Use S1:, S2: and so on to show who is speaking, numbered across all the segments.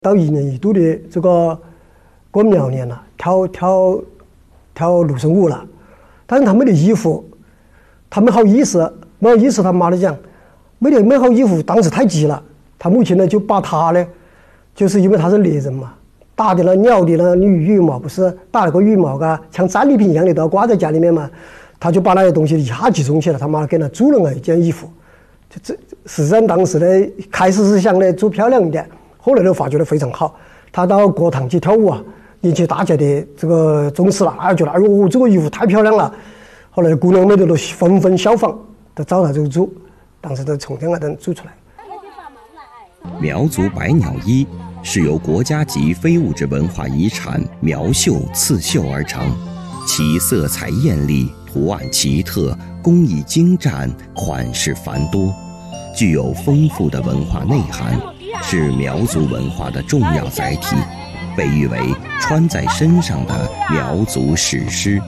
S1: 到1年1度的这个过苗年了，跳芦笙舞了，但是他没得衣服，他没好意思，他妈的讲，没好衣服，当时太急了，他母亲呢就把他呢，就是因为他是猎人嘛，打的了鸟的了羽毛，不是打了个羽毛嘎，像战利品一样的都要挂在家里面嘛，他就把那些东西一下集中起来，他妈给他做了一件衣服。这实际上当时呢，开始是想呢做漂亮一点，后来都发觉得非常好。他到国堂去跳舞啊，引起大家的这个重视了，觉得哎呦这个衣服太漂亮了。后来姑娘们都纷纷效仿，都照他这个做，当时都从这样的做出来。
S2: 苗族百鸟衣是由国家级非物质文化遗产苗绣刺绣而成，其色彩艳丽，图案奇特，工艺精湛，款式繁多，具有丰富的文化内涵，是苗族文化的重要载体，被誉为穿在身上的苗族史诗。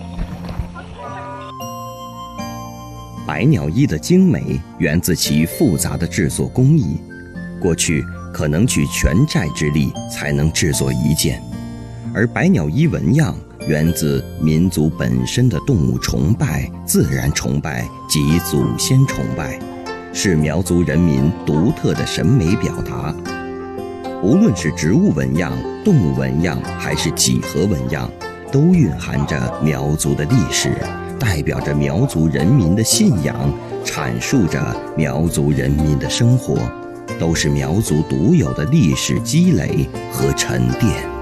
S2: 百鸟衣的精美源自其复杂的制作工艺，过去可能举全寨之力才能制作一件，而百鸟衣纹样源自民族本身的动物崇拜、自然崇拜及祖先崇拜，是苗族人民独特的审美表达。无论是植物纹样、动物纹样还是几何纹样，都蕴含着苗族的历史，代表着苗族人民的信仰，阐述着苗族人民的生活，都是苗族独有的历史积累和沉淀。